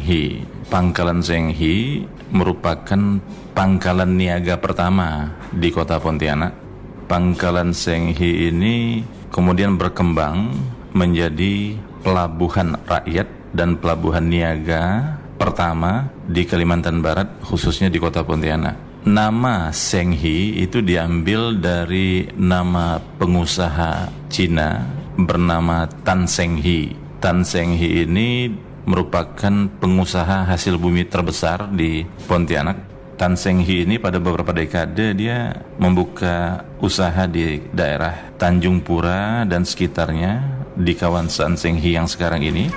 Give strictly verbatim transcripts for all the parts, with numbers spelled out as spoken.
Senghi. Pangkalan Senghi merupakan pangkalan niaga pertama di kota Pontianak. Pangkalan Senghi ini kemudian berkembang menjadi pelabuhan rakyat dan pelabuhan niaga pertama di Kalimantan Barat, khususnya di kota Pontianak. Nama Senghi itu diambil dari nama pengusaha Cina bernama Tan Senghi. Tan Senghi ini merupakan pengusaha hasil bumi terbesar di Pontianak. Tan Senghi ini pada beberapa dekade dia membuka usaha di daerah Tanjung Pura dan sekitarnya di kawasan Senghi yang sekarang ini.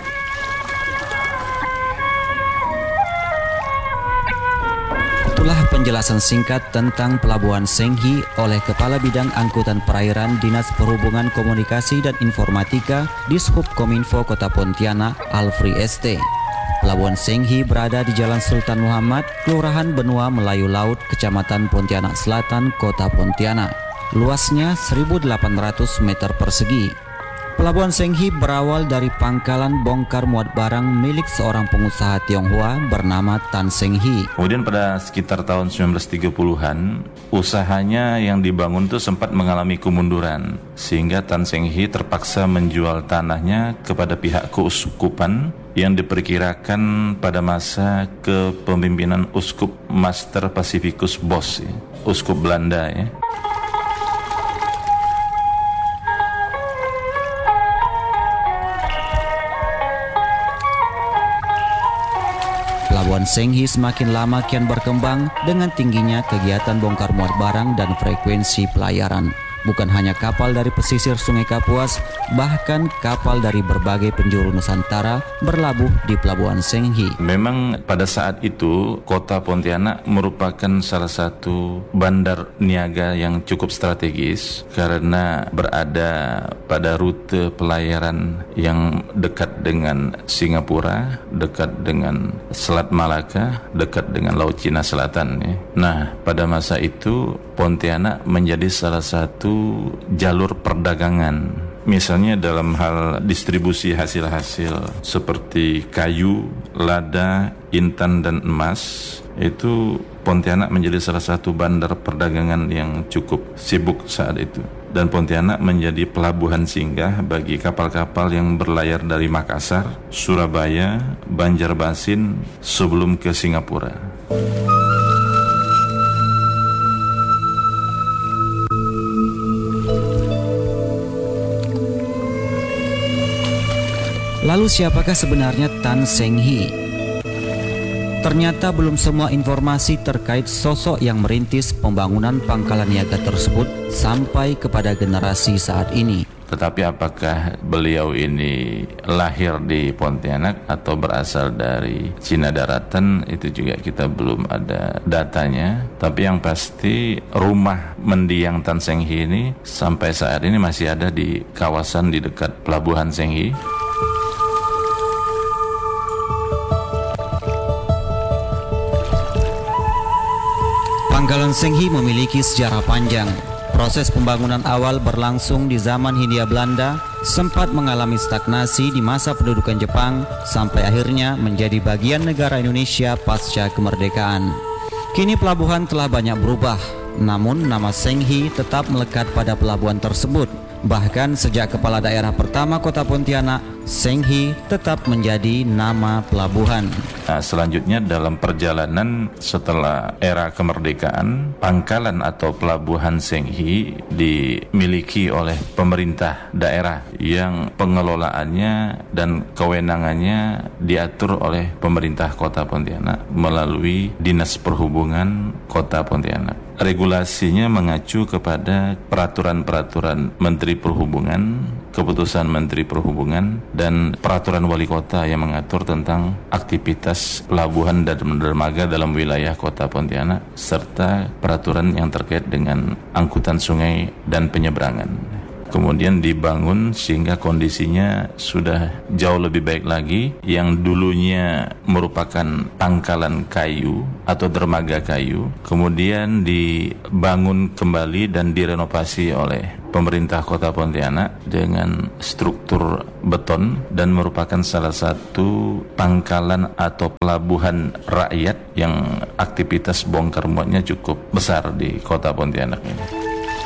Itulah penjelasan singkat tentang Pelabuhan Senghi oleh Kepala Bidang Angkutan Perairan Dinas Perhubungan Komunikasi dan Informatika Dishub Kominfo Kota Pontianak, Alfri S T. Pelabuhan Senghi berada di Jalan Sultan Muhammad, Kelurahan Benua Melayu Laut, Kecamatan Pontianak Selatan, Kota Pontianak. Luasnya seribu delapan ratus meter persegi. Pelabuhan Senghi berawal dari pangkalan bongkar muat barang milik seorang pengusaha Tionghoa bernama Tan Senghi. Kemudian pada sekitar tahun sembilan belas tiga puluhan, usahanya yang dibangun itu sempat mengalami kemunduran, sehingga Tan Senghi terpaksa menjual tanahnya kepada pihak keuskupan yang diperkirakan pada masa kepemimpinan Uskup Master Pacificus Bos, ya, Uskup Belanda ya. Pelabuhan Senghi semakin lama kian berkembang dengan tingginya kegiatan bongkar muat barang dan frekuensi pelayaran. Bukan hanya kapal dari pesisir Sungai Kapuas, bahkan kapal dari berbagai penjuru Nusantara berlabuh di Pelabuhan Senghi. Memang pada saat itu kota Pontianak merupakan salah satu bandar niaga yang cukup strategis karena berada pada rute pelayaran yang dekat dengan Singapura, dekat dengan Selat Malaka, dekat dengan Laut Cina Selatan ya. Nah, pada masa itu Pontianak menjadi salah satu jalur perdagangan. Misalnya dalam hal distribusi hasil-hasil seperti kayu, lada, intan dan emas, itu Pontianak menjadi salah satu bandar perdagangan yang cukup sibuk saat itu. Dan Pontianak menjadi pelabuhan singgah bagi kapal-kapal yang berlayar dari Makassar, Surabaya, Banjarmasin sebelum ke Singapura. Lalu siapakah sebenarnya Tan Senghi? Ternyata belum semua informasi terkait sosok yang merintis pembangunan pangkalan niaga tersebut sampai kepada generasi saat ini. Tetapi apakah beliau ini lahir di Pontianak atau berasal dari Cina Daratan, itu juga kita belum ada datanya. Tapi yang pasti rumah mendiang Tan Senghi ini sampai saat ini masih ada di kawasan di dekat Pelabuhan Senghi. Pangkalan Senghi memiliki sejarah panjang. Proses pembangunan awal berlangsung di zaman Hindia Belanda, sempat mengalami stagnasi di masa pendudukan Jepang, sampai akhirnya menjadi bagian negara Indonesia pasca kemerdekaan. Kini pelabuhan telah banyak berubah, namun nama Senghi tetap melekat pada pelabuhan tersebut. Bahkan sejak kepala daerah pertama kota Pontianak, Senghi tetap menjadi nama pelabuhan. Nah, selanjutnya dalam perjalanan setelah era kemerdekaan, pangkalan atau pelabuhan Senghi dimiliki oleh pemerintah daerah yang pengelolaannya dan kewenangannya diatur oleh pemerintah kota Pontianak melalui Dinas Perhubungan Kota Pontianak. Regulasinya mengacu kepada peraturan-peraturan Menteri Perhubungan, keputusan Menteri Perhubungan, dan peraturan wali kota yang mengatur tentang aktivitas pelabuhan dan dermaga dalam wilayah kota Pontianak, serta peraturan yang terkait dengan angkutan sungai dan penyeberangan. kemudian dibangun sehingga kondisinya sudah jauh lebih baik lagi. Yang dulunya merupakan pangkalan kayu atau dermaga kayu, kemudian dibangun kembali dan direnovasi oleh pemerintah Kota Pontianak dengan struktur beton dan merupakan salah satu pangkalan atau pelabuhan rakyat yang aktivitas bongkar muatnya cukup besar di Kota Pontianak ini.